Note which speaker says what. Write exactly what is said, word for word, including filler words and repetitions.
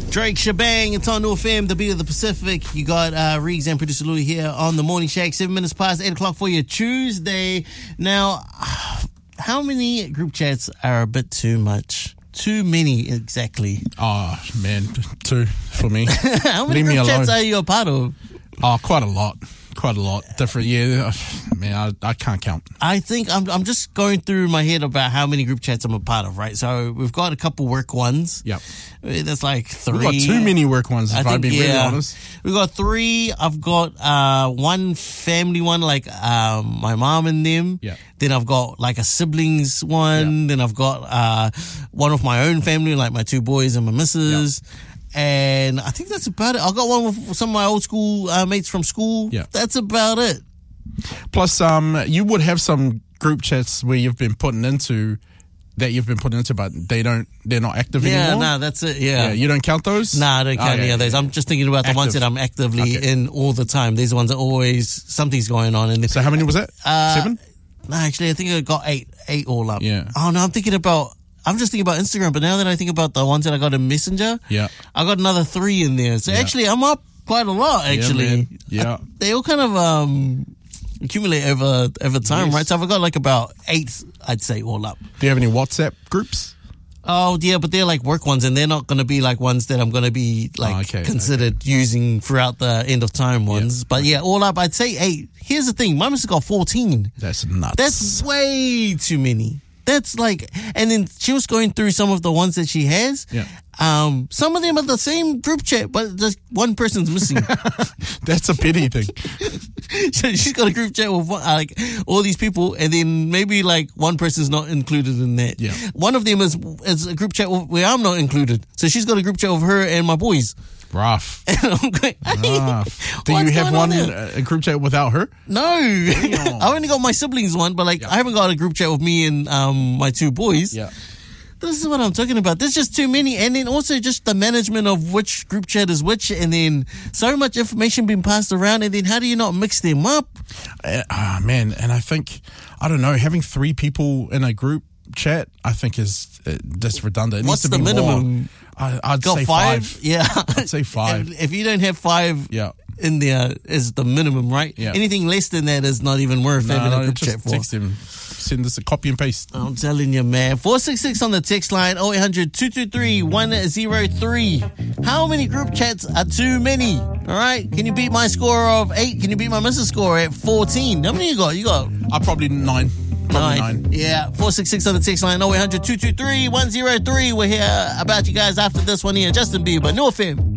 Speaker 1: Drake Shebang, it's on New F M, the beat of the Pacific. You got uh, Reegs and producer Louie here on the Morning Shack, seven minutes past eight o'clock for your Tuesday. Now, how many group chats are a bit too much? Too many, exactly.
Speaker 2: Oh, man, two for me.
Speaker 1: How many
Speaker 2: Leave
Speaker 1: group
Speaker 2: me
Speaker 1: chats
Speaker 2: alone.
Speaker 1: are you a part of?
Speaker 2: Oh, quite a lot. Quite a lot. Different, yeah. Man, I, I can't count.
Speaker 1: I think I'm I'm just going through my head about how many group chats I'm a part of, right? So we've got a couple work ones.
Speaker 2: Yep.
Speaker 1: That's like three.
Speaker 2: We've got too many work ones, if
Speaker 1: I
Speaker 2: I'd
Speaker 1: think,
Speaker 2: be
Speaker 1: yeah.
Speaker 2: really honest.
Speaker 1: We've got three. I've got uh, one family one, like um, my mom and them.
Speaker 2: Yeah.
Speaker 1: Then I've got like a siblings one.
Speaker 2: Yeah.
Speaker 1: Then I've got uh, one of my own family, like my two boys and my missus.
Speaker 2: Yeah.
Speaker 1: And I think that's about it. I've got one with some of my old school uh, mates from school.
Speaker 2: Yeah.
Speaker 1: That's about it.
Speaker 2: Plus, um, you would have some group chats where you've been putting into that you've been putting into, but they don't, they're not active
Speaker 1: Yeah,
Speaker 2: anymore.
Speaker 1: nah, that's it. Yeah.
Speaker 2: Yeah, you don't count those?
Speaker 1: Nah, I don't count
Speaker 2: Okay,
Speaker 1: any of those.
Speaker 2: yeah.
Speaker 1: I'm just thinking about the ones
Speaker 2: Active.
Speaker 1: that I'm actively
Speaker 2: Okay.
Speaker 1: in all the time. These are ones that always, something's going on. And
Speaker 2: So how many was that?
Speaker 1: Uh,
Speaker 2: Seven?
Speaker 1: No, actually, I think I got eight, eight all up.
Speaker 2: Yeah.
Speaker 1: Oh no, I'm thinking about. I'm just thinking about Instagram, but now that I think about the ones that I got in Messenger,
Speaker 2: Yeah.
Speaker 1: I got another three in there. So
Speaker 2: Yeah.
Speaker 1: actually, I'm up quite a lot. Actually,
Speaker 2: Yeah, man. Yeah.
Speaker 1: they all kind of um accumulate over over time,
Speaker 2: Yes.
Speaker 1: right? So I've got like about eight, I'd say, all up.
Speaker 2: Do you have any WhatsApp groups?
Speaker 1: Oh yeah, but they're like work ones, and they're not going to be like ones that I'm going to be like
Speaker 2: Oh, okay,
Speaker 1: considered using throughout the end of time ones.
Speaker 2: Yeah.
Speaker 1: But yeah, all up, I'd say eight. Here's the thing, my missus got fourteen.
Speaker 2: That's nuts.
Speaker 1: That's way too many. That's like, and then she was going through some of the ones that she has.
Speaker 2: Yeah.
Speaker 1: Um, some of them are the same group chat, but just one person's missing.
Speaker 2: That's a pity thing.
Speaker 1: So she's got a group chat with uh, like all these people, and then maybe like one person's not included in that.
Speaker 2: Yeah.
Speaker 1: One of them is is a group chat where I'm not included. So she's got a group chat with her and my boys.
Speaker 2: Rough.
Speaker 1: And I'm going, hey,
Speaker 2: Rough. Do
Speaker 1: what's
Speaker 2: you have
Speaker 1: going
Speaker 2: one
Speaker 1: on there?
Speaker 2: uh, a group chat without her?
Speaker 1: No, I only got my siblings one, but like
Speaker 2: Yeah.
Speaker 1: I haven't got a group chat with me and um my two boys.
Speaker 2: Yeah.
Speaker 1: This is what I'm talking about. There's just too many, and then also just the management of which group chat is which, and then so much information being passed around, and then how do you not mix them up?
Speaker 2: Ah, uh, man, and I think I don't know, having three people in a group chat, I think is uh, just redundant. It
Speaker 1: What's
Speaker 2: needs to
Speaker 1: the
Speaker 2: be more.
Speaker 1: minimum?
Speaker 2: I, I'd
Speaker 1: Got
Speaker 2: say
Speaker 1: five?
Speaker 2: five.
Speaker 1: Yeah,
Speaker 2: I'd say five.
Speaker 1: If, if you don't have five,
Speaker 2: Yeah.
Speaker 1: in there is the minimum, right?
Speaker 2: Yeah.
Speaker 1: Anything less than that is not even worth
Speaker 2: No,
Speaker 1: having
Speaker 2: no,
Speaker 1: a group
Speaker 2: just
Speaker 1: chat for.
Speaker 2: text him. Send us a copy and paste.
Speaker 1: I'm telling you, man. four six six on the text line, oh eight hundred, two two three, one oh three. How many group chats are too many? All right? Can you beat my score of eight? Can you beat my missus score at fourteen? How many you got? You got
Speaker 2: I probably nine. Probably nine.
Speaker 1: Yeah, four six six on the text line, oh eight hundred, two two three, one oh three. We're here about you guys after this one here. Justin Bieber, New F M.